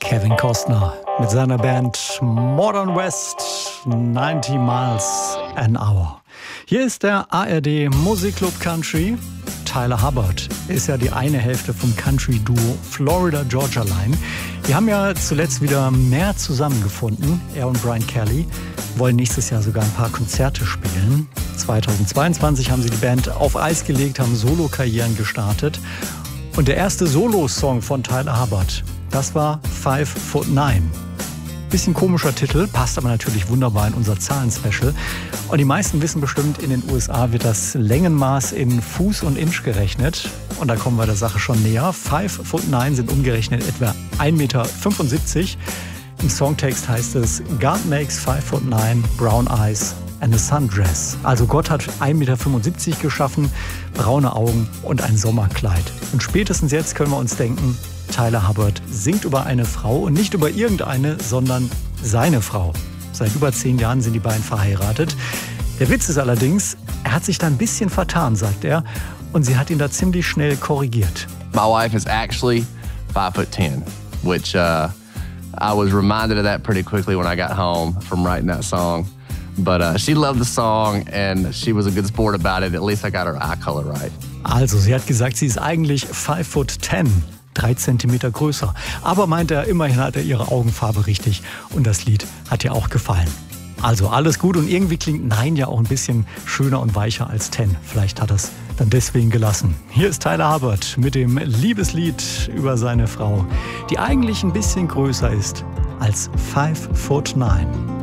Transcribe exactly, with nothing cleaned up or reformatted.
Kevin Costner mit seiner Band Modern West, neunzig Miles an Hour. Hier ist der A R D Musikclub Country. Tyler Hubbard ist ja die eine Hälfte vom Country-Duo Florida Georgia Line. Die haben ja zuletzt wieder mehr zusammengefunden. Er und Brian Kelly wollen nächstes Jahr sogar ein paar Konzerte spielen. zweitausendzweiundzwanzig haben sie die Band auf Eis gelegt, haben Solo-Karrieren gestartet. Und der erste Solo-Song von Tyler Hubbard, das war Five Foot Nine. Bisschen komischer Titel, passt aber natürlich wunderbar in unser Zahlen-Special. Und die meisten wissen bestimmt, in den U S A wird das Längenmaß in Fuß und Inch gerechnet. Und da kommen wir der Sache schon näher. Five Foot Nine sind umgerechnet etwa ein Meter fünfundsiebzig. Im Songtext heißt es, God makes five foot nine, brown eyes and a sundress. Also Gott hat ein Meter fünfundsiebzig geschaffen, braune Augen und ein Sommerkleid. Und spätestens jetzt können wir uns denken, Tyler Hubbard singt über eine Frau und nicht über irgendeine, sondern seine Frau. Seit über zehn Jahren sind die beiden verheiratet. Der Witz ist allerdings, er hat sich da ein bisschen vertan, sagt er, und sie hat ihn da ziemlich schnell korrigiert. My wife is actually five foot ten, which uh, I was reminded of that pretty quickly when I got home from writing that song. But uh, she loved the song and she was a good sport about it. At least I got her eye color right. Also, sie hat gesagt, sie ist eigentlich five foot ten. Drei Zentimeter größer. Aber meint er, immerhin hat er ihre Augenfarbe richtig. Und das Lied hat ihr auch gefallen. Also alles gut und irgendwie klingt Nein ja auch ein bisschen schöner und weicher als Ten. Vielleicht hat er es dann deswegen gelassen. Hier ist Tyler Hubbard mit dem Liebeslied über seine Frau, die eigentlich ein bisschen größer ist als Five Foot Nine.